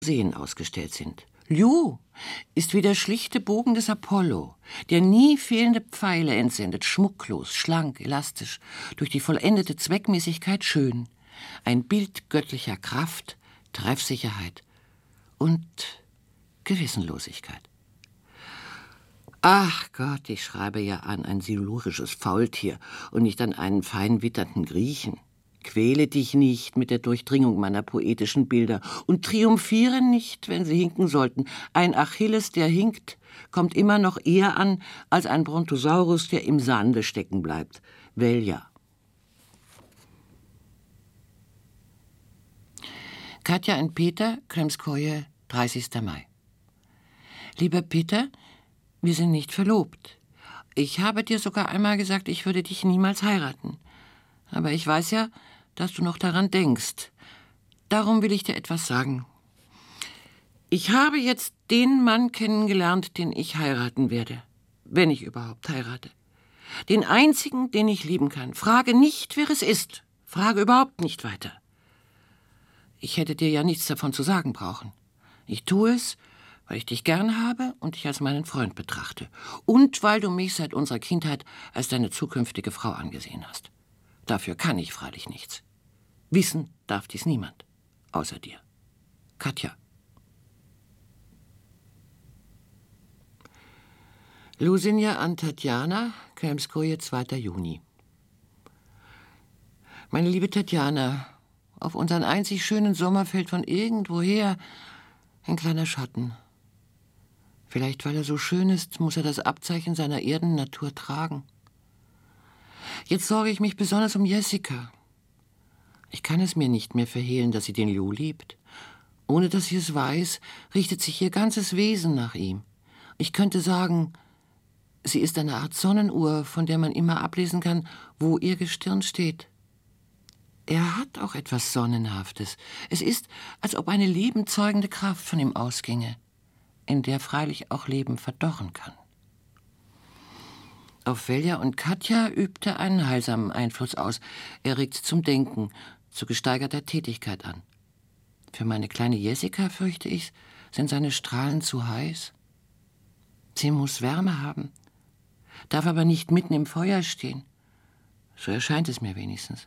Seen ausgestellt sind. Liu ist wie der schlichte Bogen des Apollo, der nie fehlende Pfeile entsendet, schmucklos, schlank, elastisch, durch die vollendete Zweckmäßigkeit schön. Ein Bild göttlicher Kraft, Treffsicherheit und Gewissenlosigkeit. Ach Gott, ich schreibe ja an ein silurisches Faultier und nicht an einen fein witternden Griechen. Quäle dich nicht mit der Durchdringung meiner poetischen Bilder und triumphiere nicht, wenn sie hinken sollten. Ein Achilles, der hinkt, kommt immer noch eher an als ein Brontosaurus, der im Sande stecken bleibt. Velja. Katja und Peter, Kremskoje, 30. Mai. Lieber Peter, wir sind nicht verlobt. Ich habe dir sogar einmal gesagt, ich würde dich niemals heiraten. Aber ich weiß ja, dass du noch daran denkst. Darum will ich dir etwas sagen. Ich habe jetzt den Mann kennengelernt, den ich heiraten werde, wenn ich überhaupt heirate. Den einzigen, den ich lieben kann. Frage nicht, wer es ist. Frage überhaupt nicht weiter. Ich hätte dir ja nichts davon zu sagen brauchen. Ich tue es, weil ich dich gern habe und dich als meinen Freund betrachte. Und weil du mich seit unserer Kindheit als deine zukünftige Frau angesehen hast. Dafür kann ich freilich nichts. Wissen darf dies niemand, außer dir. Katja. Lusinja an Tatjana, Kremskoje, 2. Juni. Meine liebe Tatjana, auf unseren einzig schönen Sommer fällt von irgendwoher ein kleiner Schatten. Vielleicht, weil er so schön ist, muss er das Abzeichen seiner Erdennatur tragen. Jetzt sorge ich mich besonders um Jessica. Ich kann es mir nicht mehr verhehlen, dass sie den Liu liebt. Ohne dass sie es weiß, richtet sich ihr ganzes Wesen nach ihm. Ich könnte sagen, sie ist eine Art Sonnenuhr, von der man immer ablesen kann, wo ihr Gestirn steht. Er hat auch etwas Sonnenhaftes. Es ist, als ob eine lebenzeugende Kraft von ihm ausginge, in der freilich auch Leben verdorren kann. Auf Velja und Katja übt er einen heilsamen Einfluss aus. Er regt sie zum Denken, zu gesteigerter Tätigkeit an. Für meine kleine Jessica, fürchte ich, sind seine Strahlen zu heiß. Sie muss Wärme haben, darf aber nicht mitten im Feuer stehen. So erscheint es mir wenigstens.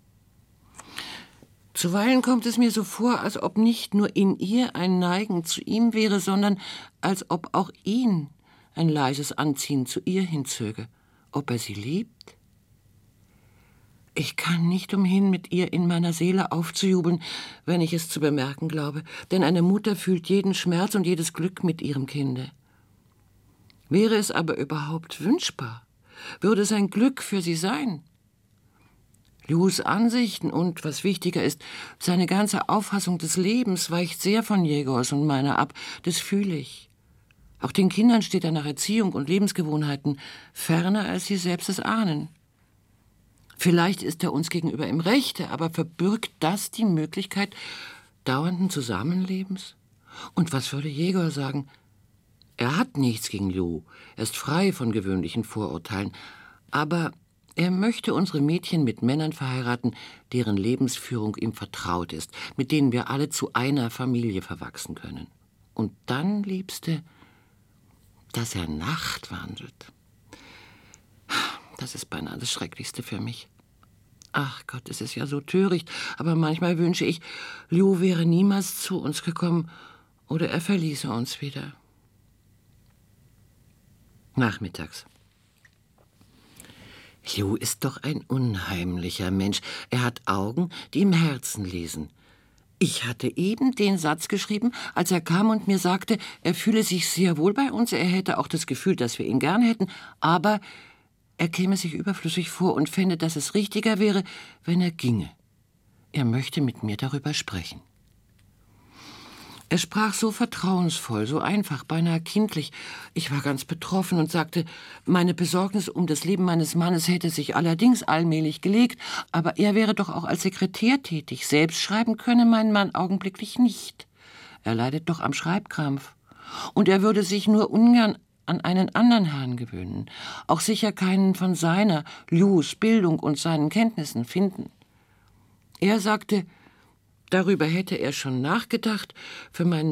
Zuweilen kommt es mir so vor, als ob nicht nur in ihr ein Neigen zu ihm wäre, sondern als ob auch ihn ein leises Anziehen zu ihr hinzöge. Ob er sie liebt? Ich kann nicht umhin, mit ihr in meiner Seele aufzujubeln, wenn ich es zu bemerken glaube, denn eine Mutter fühlt jeden Schmerz und jedes Glück mit ihrem Kinde. Wäre es aber überhaupt wünschbar? Würde es ein Glück für sie sein? Lius Ansichten und, was wichtiger ist, seine ganze Auffassung des Lebens weicht sehr von Jegors und meiner ab. Das fühle ich. Auch den Kindern steht er nach Erziehung und Lebensgewohnheiten ferner, als sie selbst es ahnen. Vielleicht ist er uns gegenüber im Rechte, aber verbirgt das die Möglichkeit dauernden Zusammenlebens? Und was würde Jegor sagen? Er hat nichts gegen Liu, er ist frei von gewöhnlichen Vorurteilen, aber er möchte unsere Mädchen mit Männern verheiraten, deren Lebensführung ihm vertraut ist, mit denen wir alle zu einer Familie verwachsen können. Und dann, Liebste, dass er nachtwandelt. Das ist beinahe das Schrecklichste für mich. Ach Gott, es ist ja so töricht, aber manchmal wünsche ich, Liu wäre niemals zu uns gekommen oder er verließe uns wieder. Nachmittags. Liu ist doch ein unheimlicher Mensch. Er hat Augen, die im Herzen lesen. Ich hatte eben den Satz geschrieben, als er kam und mir sagte, er fühle sich sehr wohl bei uns, er hätte auch das Gefühl, dass wir ihn gern hätten, aber er käme sich überflüssig vor und fände, dass es richtiger wäre, wenn er ginge. Er möchte mit mir darüber sprechen. Er sprach so vertrauensvoll, so einfach, beinahe kindlich. Ich war ganz betroffen und sagte, meine Besorgnis um das Leben meines Mannes hätte sich allerdings allmählich gelegt, aber er wäre doch auch als Sekretär tätig. Selbst schreiben könne mein Mann augenblicklich nicht. Er leidet doch am Schreibkrampf. Und er würde sich nur ungern an einen anderen Herrn gewöhnen, auch sicher keinen von seiner, Lius Bildung und seinen Kenntnissen finden. Er sagte, darüber hätte er schon nachgedacht, für meinen